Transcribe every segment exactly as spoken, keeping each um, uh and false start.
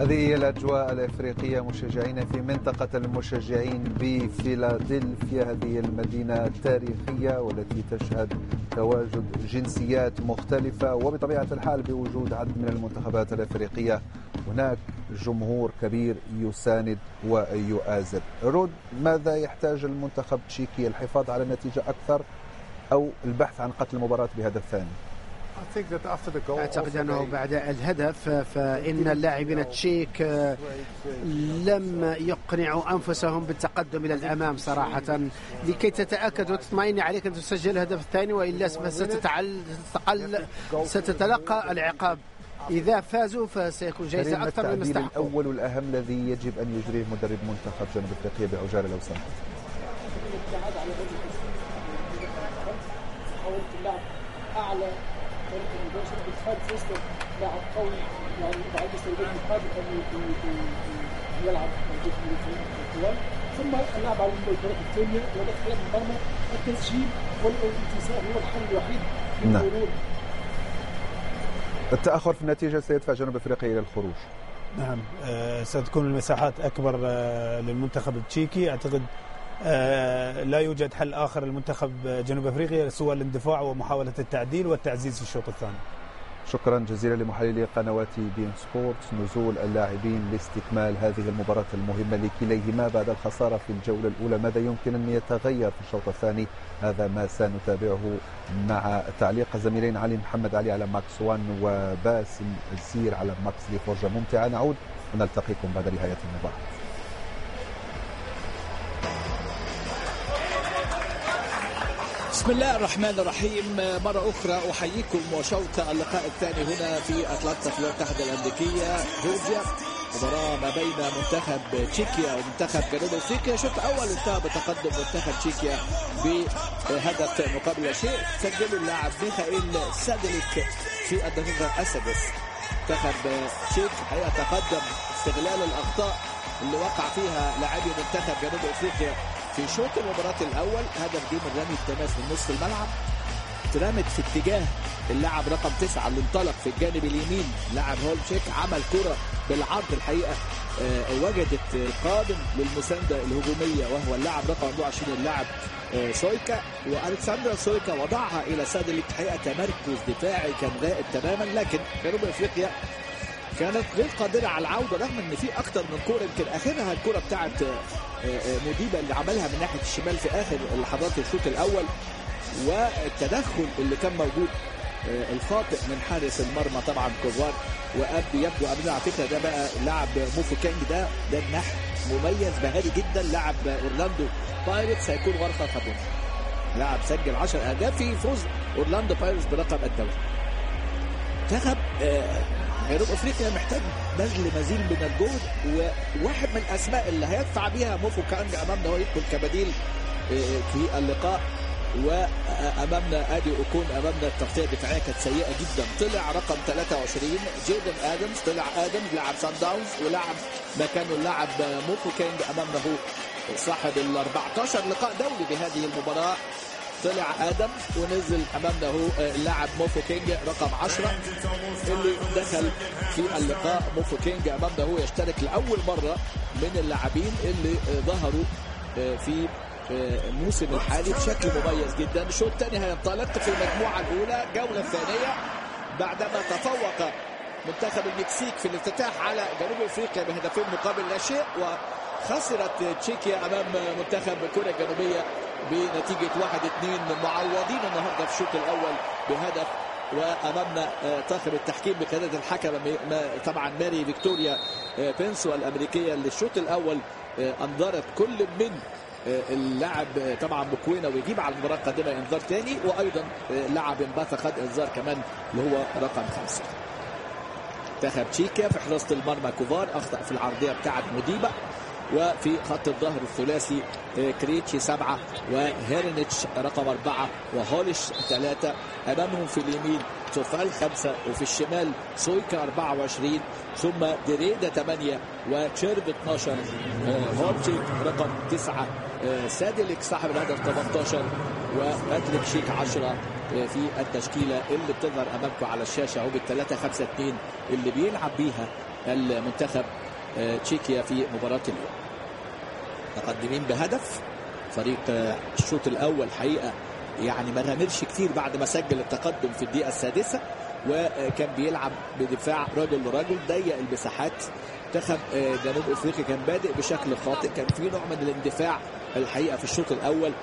هذه هي الأجواء الإفريقية مشجعين في منطقة المشجعين بفيلادلفيا، هذه المدينة التاريخية والتي تشهد تواجد جنسيات مختلفة، وبطبيعة الحال بوجود عدد من المنتخبات الإفريقية هناك جمهور كبير يساند ويؤازر. رود، ماذا يحتاج المنتخب التشيكي؟ الحفاظ على النتيجة أكثر أو البحث عن قتل المباراة بهدف ثاني؟ أعتقد أنه بعد الهدف فإن اللاعبين التشيك لم يقنعوا أنفسهم بالتقدم إلى الأمام صراحة. لكي تتأكد وتطمئن عليك أن تسجل الهدف الثاني، وإلا ستتلقى العقاب. إذا فازوا فسيكون جائزة أكثر من استحقوا. الأول والأهم الذي يجب أن يجريه مدرب منتخب جنوب أفريقيا بعجالة لو سمحت. أعلى طريقة مباشرة بتخلي فيستر لاعب قوي، يعني بعد استخدام القادر أن يلعب ضد الطوال، ثم اللعب على الطريقة الثانية وده خلال المرمى. التسجيل والانتصار هو الحل الوحيد للمرور. التأخر في النتيجة سيدفع جنوب أفريقيا إلى الخروج. نعم، آه ستكون المساحات أكبر آه للمنتخب التشيكي. أعتقد آه لا يوجد حل آخر للمنتخب جنوب أفريقيا سوى الاندفاع ومحاولة التعديل والتعزيز في الشوط الثاني. شكرا جزيلا لمحللي قنوات بي إن سبورت. نزول اللاعبين لاستكمال هذه المباراة المهمة لكليهما بعد الخسارة في الجولة الأولى، ماذا يمكن أن يتغير في الشوط الثاني؟ هذا ما سنتابعه مع تعليق الزميلين علي محمد علي على ماكس وان وباسم الزير على ماكس لفرجة ممتعة. نعود ونلتقيكم بعد نهاية المباراة. بسم الله الرحمن الرحيم. مرة أخرى أحييكم وشوط اللقاء الثاني هنا في أتلانتا في الولايات المتحدة الأمريكية جورجيا. مباراة ما بين منتخب تشيكيا ومنتخب جنوب أفريقيا. شوط أول انتهى بتقدم منتخب تشيكيا بهدف مقابل لا شيء، سجله اللاعب ميخائيل ساديليك في الدقيقة السادسة. منتخب تشيك حقيقة تقدم استغلال الأخطاء اللي وقع فيها لاعبي منتخب جنوب أفريقيا في شوط المباراة الأول. هدف جه من رمي التماس من نصف الملعب، اترمت في اتجاه اللاعب رقم تسعة اللي انطلق في الجانب اليمين. لاعب هولتشيك عمل كرة بالعرض الحقيقة آه وجدت القادم للمساندة الهجومية وهو اللاعب رقم أربعة وعشرين اللاعب آه سويكا، وألكسندر سويكا وضعها إلى ساديليك. الحقيقة تمركز دفاعي كان غائب تماما، لكن جنوب أفريقيا كانت غير قادرة على العودة رغم ان في اكتر من كرة. يمكن اخرها الكرة بتاعت موديبا اللي عملها من ناحية الشمال في اخر لحظات الشوط الاول، والتدخل اللي كان موجود الخاطئ من حارس المرمى طبعا كوفار. واب يبدو قبل على فكرة ده بقى لاعب موفو كانج، ده ده جناح مميز مهاري جدا. لاعب اورلاندو بايرتس هيكون ورقة خطوة، لاعب سجل عشر اهداف في فوز اورلاندو بايرتس برقم الدوري. منتخب جنوب افريقيا محتاج بذل مزيد من الجهد، وواحد من الاسماء اللي هيدفع بيها موفو كانج امامنا هو يدخل كبديل في اللقاء. وامامنا ادي اوكون، امامنا التغطيه الدفاعيه كانت سيئه جدا. طلع رقم ثلاثة وعشرين جيدن ادمز، طلع ادمز لاعب سان داونز ولعب مكانه اللاعب موفو كانج. امامنا هو صاحب ال أربعتاشر لقاء دولي بهذه المباراه. طلع آدم ونزل أمامنا هو اللاعب موفو كينج رقم عشرة اللي دخل في اللقاء. موفو كينج أمامنا هو يشترك لأول مرة من اللاعبين اللي ظهروا في الموسم الحالي بشكل مميز جدا. الشوط الثاني هينطلق في المجموعة الأولى الجولة الثانية بعدما تفوق منتخب المكسيك في الافتتاح على جنوب أفريقيا بهدفين مقابل لا شيء، وخسرت تشيكيا أمام منتخب كوريا الجنوبية بنتيجة واحد اثنين. معوضين النهاردة في الشوط الأول بهدف، وأمامنا طاقم التحكيم بقيادة الحكم طبعا ماري فيكتوريا بينسو الأمريكية اللي الشوط الأول أنظرت كل من اللاعب طبعا بكوينة ويجيب على المباراة القادمة انذار ثاني، وأيضا لاعب امباثا خد انذار كمان اللي هو رقم خمسة. منتخب تشيكيا في حراسة المرمى كوفار أخطأ في العرضية بتاعت موديبا، وفي خط الظهر الثلاثي كريتشي سبعة وهيرنيتش رقم أربعة وهوليش ثلاثة. أمامهم في اليمين توفال خمسة، وفي الشمال سويكا أربعة وعشرين، ثم دريدا ثمانية وتشيرب اثناشر، هورتشيك رقم تسعة، ساديليك صاحب الهدف ثمانية عشر، وباتريك شيك عشرة في التشكيلة اللي بتظهر أمامكم على الشاشة اهو بالثلاثة خمسة اثنين اللي بيلعب بيها المنتخب تشيكيا في مباراة اليوم. متقدمين بهدف. فريق الشوط الأول حقيقة يعني ما غامرش كتير بعد ما سجل التقدم في الدقيقة السادسة، وكان بيلعب بدفاع رجل لرجل، ضيق المساحات. منتخب جنوب افريقيا كان بادئ بشكل خاطئ، كان في نوع من الاندفاع الحقيقة في الشوط الأول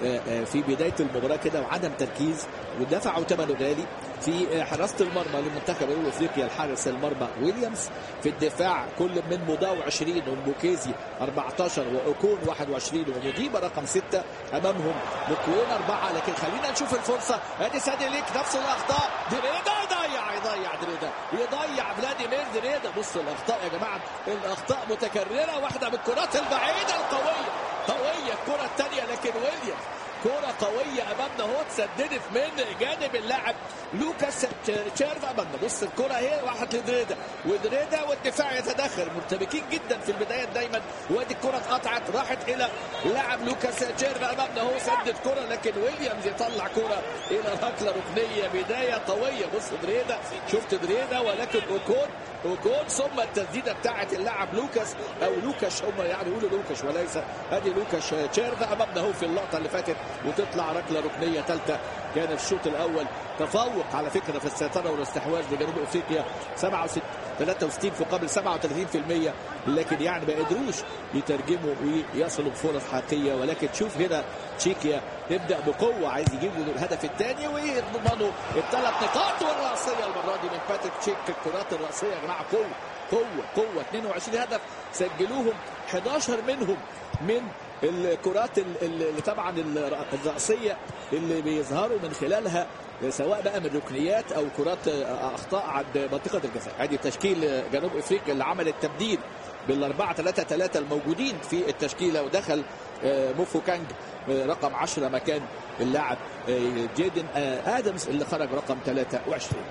في بداية المباراة كده وعدم تركيز، ودفعوا ثمنه غالي في حراسة المرمى لمنتخب جنوب افريقيا. الحارس المرمى ويليامز، في الدفاع كل من مضاو عشرين ومبوكيزي أربعة عشر واوكون واحد وعشرين ومديبة رقم ستة، امامهم مكوين أربعة. لكن خلينا نشوف الفرصة. ادي ساديليك نفس الاخطاء، دريدا يضيع يضيع دريدا يضيع فلاديمير دريدا. بص الاخطاء يا جماعة، الاخطاء متكررة، واحدة من الكرات البعيدة القوية قوية. الكرة الثانية لكن ويليامز كرة قوية أمامنا هو تسددت من جانب اللاعب لوكاس تشيرف أمامنا. بص الكرة هي واحد لدريدا، ودريدا والدفاع يتدخل، مرتبكين جدا في البداية دايما. وادي الكرة اتقطعت راحت إلى لاعب لوكاس تشيرف أمامنا هو سدد كرة، لكن ويليامز يطلع كرة إلى ركلة ركنية. بداية قوية. بص دريدا، شفت دريدا، ولكن أوكون أوكون ثم التسديدة بتاعت اللاعب لوكاس أو لوكاش، هم يعني يقولوا لوكاش وليس ادي لوكاش تشيرف أمامنا هو في اللقطة اللي فاتت، وتطلع ركله ركنيه ثالثه. كان الشوط الاول تفوق على فكره في السيطره والاستحواذ لجنوب افريقيا سبعة وستين ثلاثة وستين مقابل سبعة وثلاثين بالمئة، لكن يعني ما قدروش يترجموا ويصلوا بفرص حقيقيه. ولكن تشوف هنا تشيكيا يبدا بقوه، عايز يجيبوا الهدف الثاني ويضمنوا الثلاث نقاط. والراسيه المره دي من باتريك تشيك. الكرات الراسيه يا جماعه قوه قوه قوه. اثنين وعشرين هدف سجلوهم، أحد عشر منهم من الكرات اللي طبعا الرأسية اللي بيظهروا من خلالها سواء بقى من ركنيات او كرات اخطاء عند منطقة الجزاء. ادي تشكيل جنوب افريقيا اللي عمل التبديل بالاربعة ثلاثة ثلاثة الموجودين في التشكيلة، ودخل موفو كانج رقم عشرة مكان اللاعب جيدن ادمز اللي خرج رقم ثلاثة وعشرين.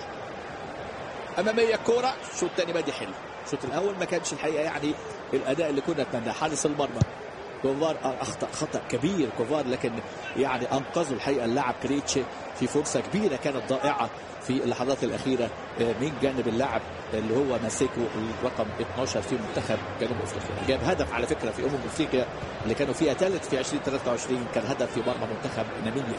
امامية الكرة. الشوط الثاني بادي حلو. الشوط الاول ما كانش الحقيقة يعني الاداء اللي كنا نتمناه. حارس المرمى كوفار اخطا خطا كبير كوفار، لكن يعني انقذوا الحقيقه اللاعب كريتش في فرصه كبيره كانت ضائعه في اللحظات الاخيره من جانب اللاعب اللي هو ماسكو الرقم اثناشر في منتخب جنوب افريقيا. جاب هدف على فكره في امم افريقيا اللي كانوا فيها ثالث في ألفين وثلاثة وعشرين، كان هدف في مرمى منتخب ناميبيا.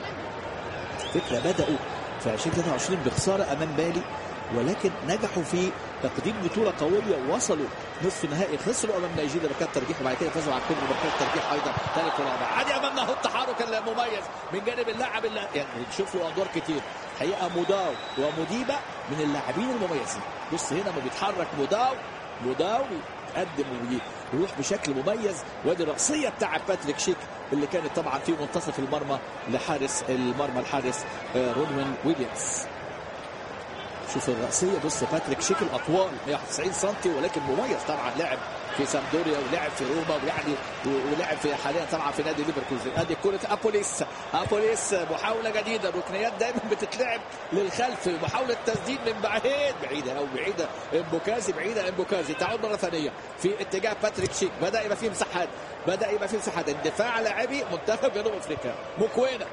فكره بداوا في ألفين وثلاثة وعشرين بخساره امام بالي، ولكن نجحوا في تقديم بطوله قويه، وصلوا نصف نهائي، خسروا امام نيجيريا بكات ترجيح، وبعد كده فازوا على الكونغو بكات ترجيح ايضا ثالث ورابع. عادي امامنا اهو التحرك المميز من جانب اللاعب اللي يعني نشوف له ادوار كتير حقيقه. موداو ومديبه من اللاعبين المميزين. بص هنا ما بيتحرك موداو موداو يقدم ويروح بشكل مميز. وادي الرأسيه بتاع باتريك شيك اللي كانت طبعا في منتصف المرمى لحارس المرمى الحارس رونوين ويليامز. شوف الرأسية. بص باتريك شيك الأطوال مئة وواحد وتسعين سنتي، ولكن مميز طبعا. لعب في سامدوريا ولعب في روما ويعني ولعب في حاليا طبعا في نادي ليفركوزن. ادي كرة ابوليس. ابوليس محاولة جديدة. الركنيات دايما بتتلعب للخلف، محاولة تسديد من بعيد بعيدة او بعيدة. امبوكازي بعيدة. امبوكازي تعود مرة ثانية في اتجاه باتريك شيك. بدأ يبقى فيه مساحات بدأ يبقى فيه مساحات. الدفاع لاعبي منتخب جنوب افريقيا. مكوينة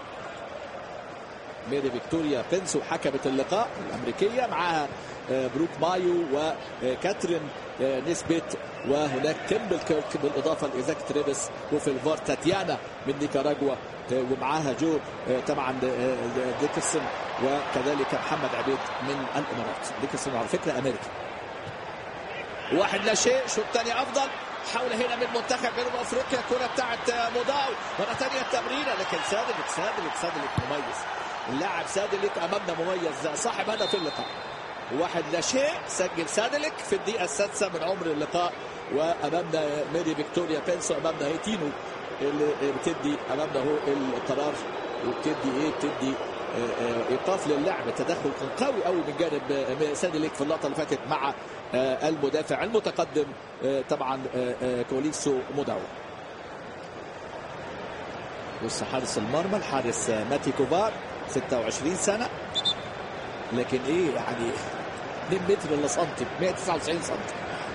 ميري فيكتوريا بينسو حكمت اللقاء الأمريكية، معها بروك مايو وكاترين نسبت، وهناك كيمبل كيرك بالإضافة لإيزاك تريبس، وفي الفار تاتيانا من نيكاراغوا، ومعها جو طبعا ديكرسون، وكذلك محمد عبيد من الإمارات. ديكرسون على فكرة أمريكي. واحد لا شيء. شوط ثاني أفضل. حول هنا من منتخب جنوب افريقيا. الكرة بتاعت موداو مرة ثانية التمريرة، لكن سادلك سادلك سادلك مميز. اللاعب سادلك امامنا مميز، صاحب هدف اللقاء. واحد لا شيء سجل سادلك في الدقيقة السادسة من عمر اللقاء. وامامنا ميري فيكتوريا بينسو، امامنا هيتينو اللي بتدي امامنا هو القرار، وبتدي ايه بتدي ايقاف للعب. التدخل كان قوي قوي من جانب سادلك في اللقطة اللي فاتت مع المدافع المتقدم طبعا كوليسو موداو. بص حارس المرمى الحارس ماتي كوفار ستة وعشرين سنة، لكن ايه يعني اثنين متر الا سنتي، مئة وتسعة وتسعين سنتي.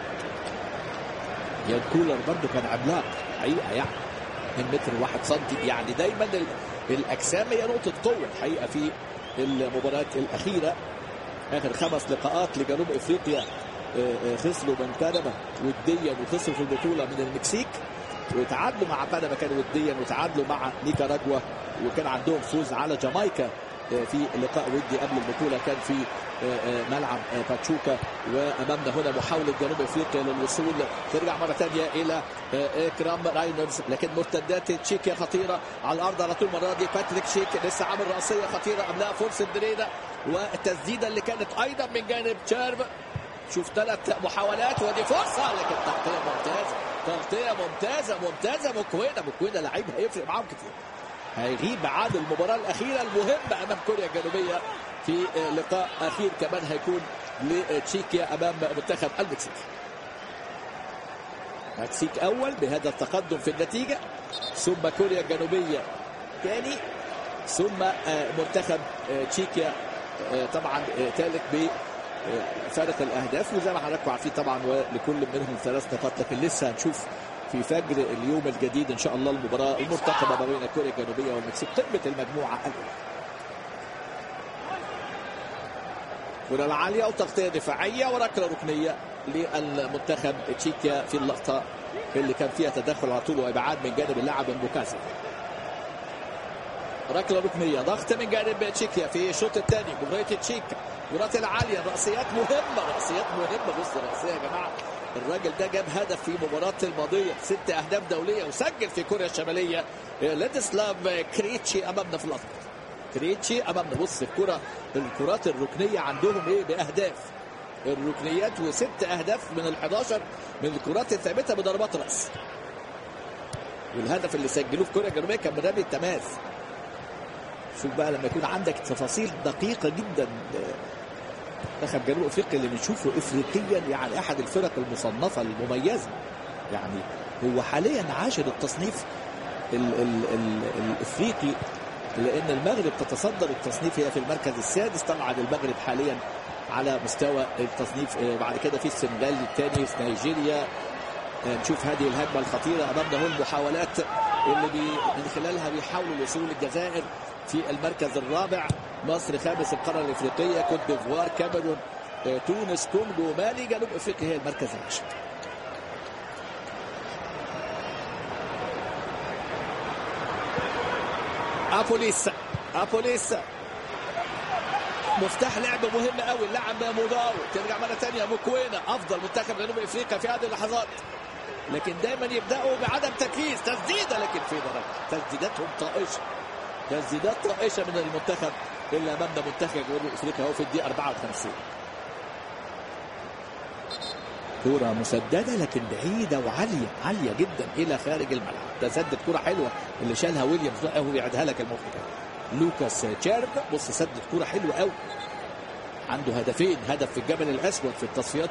يان كولر برضه كان عملاق حقيقة، يعني اثنين متر واحد سنتي. يعني دايما الاجسام هي نقطة قوة الحقيقة. في المباريات الأخيرة آخر خمس لقاءات لجنوب افريقيا خسروا من بنما وديا وخسروا في البطوله من المكسيك، وتعادلوا مع بنما كانوا وديا، وتعادلوا مع نيكاراجوا، وكان عندهم فوز على جامايكا في لقاء ودي قبل البطوله كان في ملعب باتشوكا. وامامنا هنا محاوله جنوب افريقيا للوصول، ترجع مره ثانيه الى اكرام راينرز، لكن مرتدات تشيكيا خطيره على الارض على طول. المره دي باتريك شيك لسه عامل راسيه خطيره قبلها فرصه دريدا، والتسديده اللي كانت ايضا من جانب تشيرف. شوف ثلاث محاولات ودي فرصه، لكن تغطيه ممتازه تغطيه ممتازه ممتازه. مكوينه مكوينه لعيب هيفرق معاهم كتير، هيغيب عن المباراه الاخيره المهمه امام كوريا الجنوبيه في لقاء اخير كمان هيكون لتشيكيا امام منتخب المكسيك. المكسيك اول بهذا التقدم في النتيجه، ثم كوريا الجنوبيه ثاني، ثم منتخب تشيكيا طبعا ثالث بفارق الاهداف. وزي ما حضراتكم عارفين طبعا ولكل منهم ثلاث نقاط، لكن لسه هنشوف في فجر اليوم الجديد ان شاء الله المباراه المرتقبه ما بين كوريا الجنوبيه والمكسيك قمه المجموعه الاولى. كرة العالية وتغطية دفاعية وركلة ركنية للمنتخب تشيكيا في اللقطة اللي كان فيها تدخل على طول وابعاد من جانب اللاعب المكاسب. ركلة ركنية، ضغط من جانب تشيكيا في الشوط الثاني. مباراة تشيكيا كرات العالية، الرأسيات مهمة رأسيات مهمة. بص الرأسية يا جماعة، الراجل ده جاب هدف في مباراة الماضية، ست أهداف دولية، وسجل في كوريا الشمالية. لاديسلاف كريتشي أمامنا في الأصل. كريتشي امامنا. بص الكره الكرات الركنيه عندهم ايه باهداف الركنيات، وست اهداف من الحداشر من الكرات الثابته بضربات راس. والهدف اللي سجلوه في كوريا الجنوبيه كان من رمي التماس. شوف بقى لما يكون عندك تفاصيل دقيقه جدا. منتخب جنوب افريقيا اللي بنشوفه افريقيا يعني احد الفرق المصنفه المميزه، يعني هو حاليا عاشر التصنيف ال ال ال الافريقي، لأن المغرب تتصدر التصنيف، هي في المركز السادس. طبعا المغرب حاليا على مستوى التصنيف، بعد كده في السنغال الثاني، في نيجيريا. نشوف هذه الهجمة الخطيرة أمامنا هو المحاولات اللي بي من خلالها بيحاولوا الوصول للجزائر في المركز الرابع. مصر خامس القارة الإفريقية، كوت ديفوار، كاميرون، تونس، كونغو، مالي، جنوب أفريقيا هي المركز العاشر. أبوليس أبوليس مفتاح لعب مهم قوي. اللاعب موداو، ترجع مرة ثانية مكوينة، أفضل منتخب جنوب أفريقيا في هذه اللحظات، لكن دايما يبدأوا بعدم تركيز. تسديدة لكن في درجة، تسديداتهم طائشة، تسديدات طائشة من المنتخب اللي أمامنا منتخب جنوب أفريقيا هو في الدقيقة أربعة وخمسين. كرة مسددة لكن بعيدة وعالية عالية جدا إلى خارج الملعب. تسدد كرة حلوة اللي شالها ويليامز، هو بيعيدها لك المخرج لوكاس تشيرف. بص سدد كرة حلوة قوي، عنده هدفين، هدف في الجبل الأسود في التصفيات